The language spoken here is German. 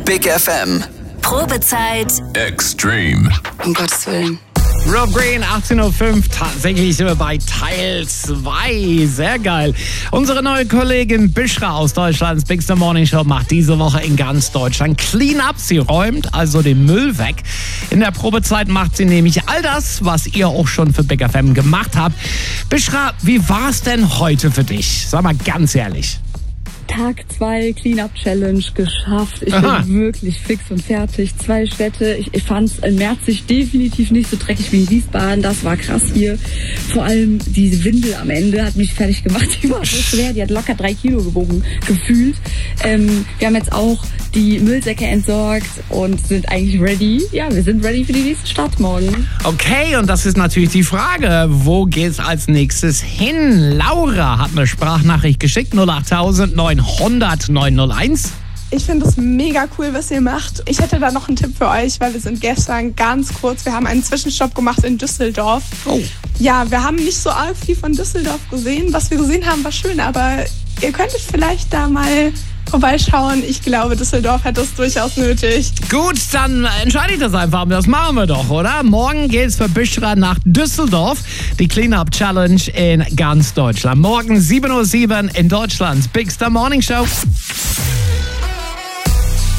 Big FM. Probezeit Extreme. Um Gottes Willen. Rob Green, 18.05 Uhr, tatsächlich sind wir bei Teil 2. Sehr geil. Unsere neue Kollegin Bishra aus Deutschlands Big Morning Show macht diese Woche in ganz Deutschland Clean-Up. Sie räumt also den Müll weg. In der Probezeit macht sie nämlich all das, was ihr auch schon für Big FM gemacht habt. Bishra, wie war es denn heute für dich? Sag mal ganz ehrlich. Tag 2 Clean-Up-Challenge geschafft. Ich bin wirklich fix und fertig. 2 Städte. Ich fand es in Merzig definitiv nicht so dreckig wie in Wiesbaden. Das war krass hier. Vor allem diese Windel am Ende hat mich fertig gemacht. Die war so schwer. Die hat locker 3 Kilo gewogen, gefühlt. Wir haben jetzt auch die Müllsäcke entsorgt und sind eigentlich ready. Ja, wir sind ready für die nächste Stadt morgen. Okay, und das ist natürlich die Frage, wo geht's als nächstes hin? Laura hat eine Sprachnachricht geschickt, 08000 900 901. Ich finde es mega cool, was ihr macht. Ich hätte da noch einen Tipp für euch, weil wir sind gestern wir haben einen Zwischenstopp gemacht in Düsseldorf. Oh. Ja, wir haben nicht so arg viel von Düsseldorf gesehen. Was wir gesehen haben, war schön, aber ihr könntet vielleicht da mal vorbeischauen. Ich glaube, Düsseldorf hat das durchaus nötig. Gut, dann entscheide ich das einfach. Das machen wir doch, oder? Morgen geht's für Bishra nach Düsseldorf. Die Clean-Up Challenge in ganz Deutschland. Morgen 7:07 Uhr in Deutschlands Big Morning Show.